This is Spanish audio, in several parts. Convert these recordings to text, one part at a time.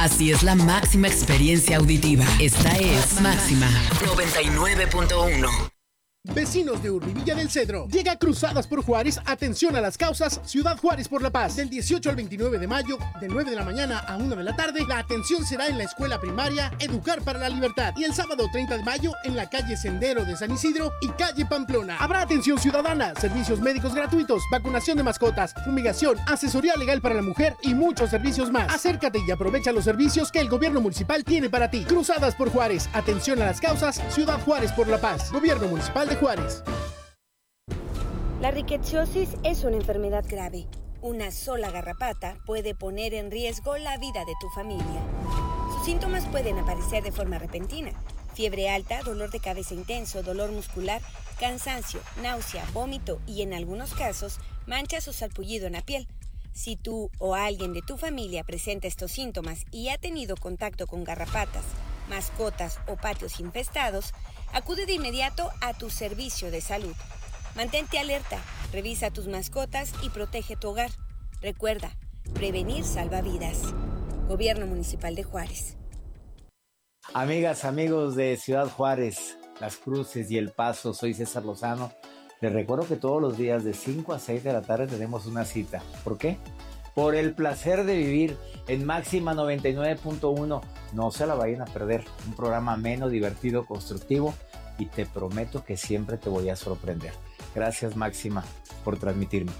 Así es la máxima experiencia auditiva. Esta es Máxima 99.1. Vecinos de Urbivilla del Cedro, llega Cruzadas por Juárez, atención a las causas, Ciudad Juárez por la Paz. Del 18 al 29 de mayo, de 9 de la mañana a 1 de la tarde, la atención será en la escuela primaria Educar para la Libertad. Y el sábado 30 de mayo, en la calle Sendero de San Isidro y calle Pamplona. Habrá atención ciudadana, servicios médicos gratuitos, vacunación de mascotas, fumigación, asesoría legal para la mujer y muchos servicios más. Acércate y aprovecha los servicios que el gobierno municipal tiene para ti. Cruzadas por Juárez, atención a las causas, Ciudad Juárez por la Paz. Gobierno Municipal de Juárez. La rickettsiosis es una enfermedad grave. Una sola garrapata puede poner en riesgo la vida de tu familia. Sus síntomas pueden aparecer de forma repentina: fiebre alta, dolor de cabeza intenso, dolor muscular, cansancio, náusea, vómito y, en algunos casos, manchas o sarpullido en la piel. Si tú o alguien de tu familia presenta estos síntomas y ha tenido contacto con garrapatas, mascotas o patios infestados, acude de inmediato a tu servicio de salud. Mantente alerta, revisa a tus mascotas y protege tu hogar. Recuerda, prevenir salva vidas. Gobierno Municipal de Juárez. Amigas, amigos de Ciudad Juárez, Las Cruces y El Paso, soy César Lozano. Les recuerdo que todos los días de 5 a 6 de la tarde tenemos una cita. ¿Por qué? Por el placer de vivir en Máxima 99.1. No se la vayan a perder. Un programa ameno, divertido, constructivo, y te prometo que siempre te voy a sorprender. Gracias, Máxima, por transmitirme.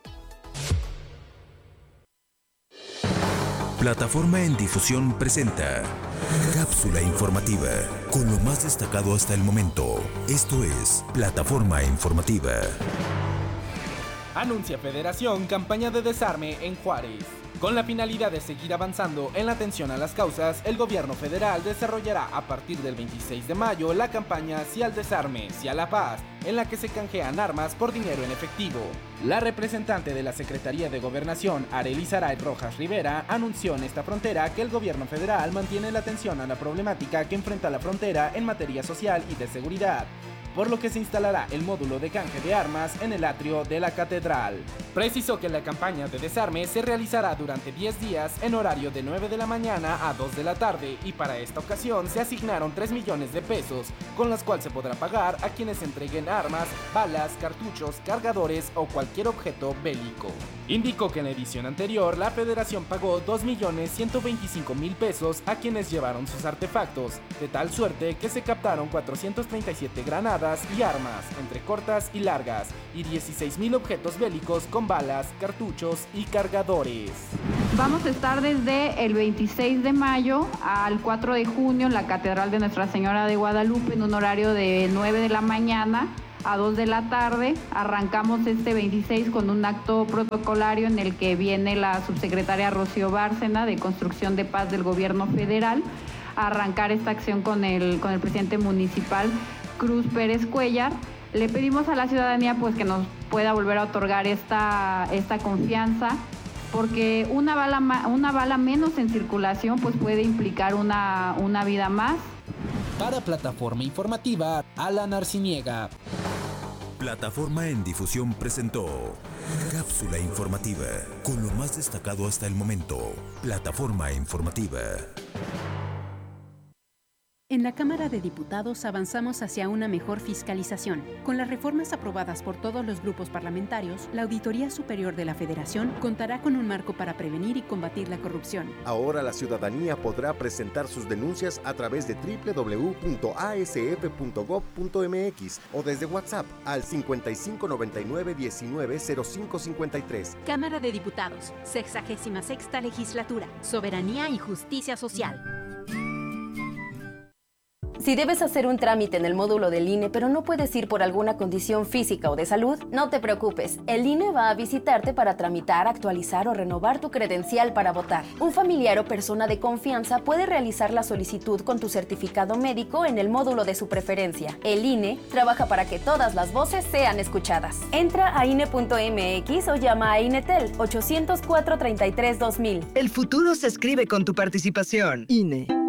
Plataforma en Difusión presenta Cápsula Informativa, con lo más destacado hasta el momento. Esto es Plataforma Informativa. Anuncia Federación campaña de desarme en Juárez. Con la finalidad de seguir avanzando en la atención a las causas, el gobierno federal desarrollará a partir del 26 de mayo la campaña Sí al Desarme, Sí a la Paz, en la que se canjean armas por dinero en efectivo. La representante de la Secretaría de Gobernación, Arely Saray Rojas Rivera, anunció en esta frontera que el gobierno federal mantiene la atención a la problemática que enfrenta la frontera en materia social y de seguridad, por lo que se instalará el módulo de canje de armas en el atrio de la catedral. Precisó que la campaña de desarme se realizará durante 10 días en horario de 9 de la mañana a 2 de la tarde, y para esta ocasión se asignaron 3 millones de pesos, con los cuales se podrá pagar a quienes entreguen armas, balas, cartuchos, cargadores o cualquier objeto bélico. Indicó que en la edición anterior la federación pagó 2.125.000 pesos a quienes llevaron sus artefactos, de tal suerte que se captaron 437 granadas y armas, entre cortas y largas, y 16.000 objetos bélicos con balas, cartuchos y cargadores. Vamos a estar desde el 26 de mayo al 4 de junio en la Catedral de Nuestra Señora de Guadalupe en un horario de 9 de la mañana a 2 de la tarde. Arrancamos este 26 con un acto protocolario en el que viene la subsecretaria Rocío Bárcena de Construcción de Paz del Gobierno Federal a arrancar esta acción con el presidente municipal, Cruz Pérez Cuellar. Le pedimos a la ciudadanía pues que nos pueda volver a otorgar esta confianza, porque una bala menos en circulación pues puede implicar una vida más. Para Plataforma Informativa, Alan Arciniega. Plataforma en Difusión presentó Cápsula Informativa, con lo más destacado hasta el momento. Plataforma Informativa. En la Cámara de Diputados avanzamos hacia una mejor fiscalización. Con las reformas aprobadas por todos los grupos parlamentarios, la Auditoría Superior de la Federación contará con un marco para prevenir y combatir la corrupción. Ahora la ciudadanía podrá presentar sus denuncias a través de www.asf.gov.mx o desde WhatsApp al 5599-190553. Cámara de Diputados, 66ª Legislatura, Soberanía y Justicia Social. Si debes hacer un trámite en el módulo del INE, pero no puedes ir por alguna condición física o de salud, no te preocupes. El INE va a visitarte para tramitar, actualizar o renovar tu credencial para votar. Un familiar o persona de confianza puede realizar la solicitud con tu certificado médico en el módulo de su preferencia. El INE trabaja para que todas las voces sean escuchadas. Entra a INE.mx o llama a INETEL 804-33-2000. El futuro se escribe con tu participación. INE.